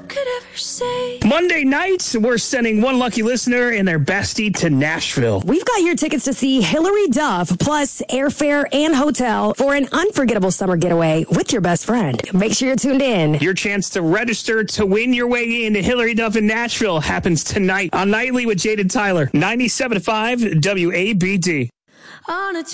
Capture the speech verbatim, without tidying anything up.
could ever say. Monday nights, we're sending one lucky listener and their bestie to Nashville. We've got your tickets to see Hilary Duff, plus airfare and hotel for an unforgettable summer getaway with your best friend. Make sure you're tuned in. Your chance to register to win your way into Hilary Duff in Nashville happens tonight on Nightly with Jade and Tyler. ninety-seven point five W A B D. On a